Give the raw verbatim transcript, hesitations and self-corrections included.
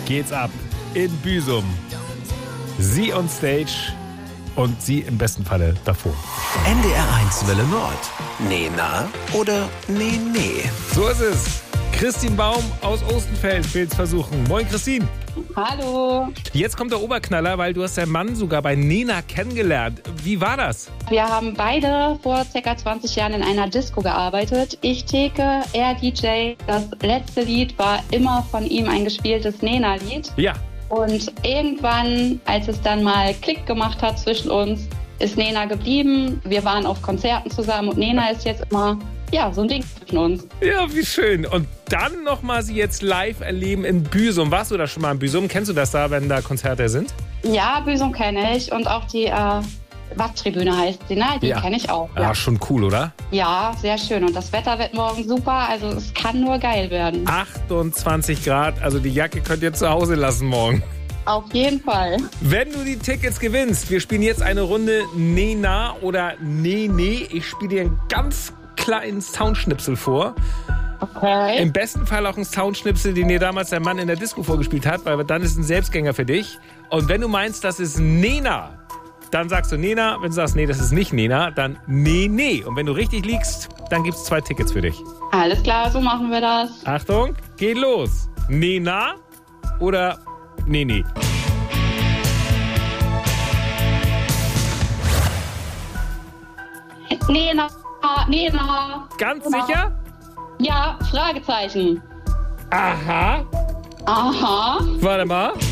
geht's ab in Büsum. Sie on Stage und sie im besten Falle davor. N D R eins Welle Nord. Nee, na oder nee, nee. So ist es. Christine Baum aus Ostenfeld will es versuchen. Moin, Christine. Hallo. Jetzt kommt der Oberknaller, weil du hast deinen Mann sogar bei Nena kennengelernt. Wie war das? Wir haben beide vor ca. zwanzig Jahren in einer Disco gearbeitet. Ich Theke, er D J. Das letzte Lied war immer von ihm ein gespieltes Nena-Lied. Ja. Und irgendwann, als es dann mal Klick gemacht hat zwischen uns, ist Nena geblieben. Wir waren auf Konzerten zusammen und Nena ist jetzt immer, ja, so ein Ding zwischen uns. Ja, wie schön. Und dann nochmal sie jetzt live erleben in Büsum. Warst du da schon mal in Büsum? Kennst du das da, wenn da Konzerte sind? Ja, Büsum kenne ich und auch die äh, Watttribüne heißt sie, ne? Die ja. kenne ich auch. Ja. ja, schon cool, oder? Ja, sehr schön. Und das Wetter wird morgen super, also es kann nur geil werden. achtundzwanzig Grad, also die Jacke könnt ihr zu Hause lassen morgen. Auf jeden Fall. Wenn du die Tickets gewinnst, wir spielen jetzt eine Runde Nena oder Nee, nee. Ich spiele dir einen ganz kleinen Soundschnipsel vor. Okay. Im besten Fall auch einen Soundschnipsel, den dir damals der Mann in der Disco vorgespielt hat, weil dann ist es ein Selbstgänger für dich. Und wenn du meinst, das ist Nena, dann sagst du Nena. Wenn du sagst, nee, das ist nicht Nena, dann Nee, nee. Und wenn du richtig liegst, dann gibt's zwei Tickets für dich. Alles klar, so machen wir das. Achtung, geht los. Nena oder Nee, nee. Nena, Nena. Ganz Nena. sicher? Ja, Fragezeichen. Aha. Aha. Warte mal.